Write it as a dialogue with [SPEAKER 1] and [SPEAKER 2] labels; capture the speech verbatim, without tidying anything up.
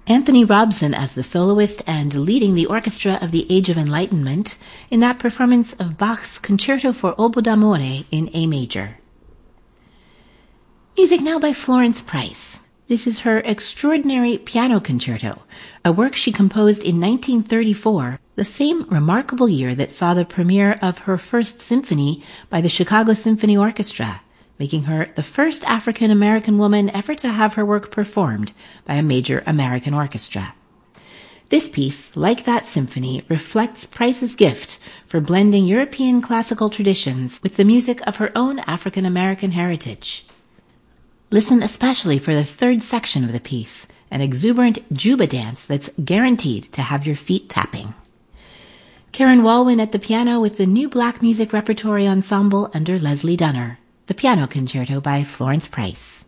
[SPEAKER 1] Anthony Robson as the soloist and leading the orchestra of the Age of Enlightenment in that performance of Bach's Concerto for Oboe d'Amore in A major. Music now by Florence Price. This is her Extraordinary Piano Concerto, a work she composed in nineteen thirty-four, the same remarkable year that saw the premiere of her first symphony by the Chicago Symphony Orchestra, making her the first African-American woman ever to have her work performed by a major American orchestra. This piece, like that symphony, reflects Price's gift for blending European classical traditions with the music of her own African-American heritage. Listen especially for the third section of the piece, an exuberant juba dance that's guaranteed to have your feet tapping. Karen Walwyn at the piano with the New Black Music Repertory Ensemble under Leslie Dunner. The Piano Concerto by Florence Price.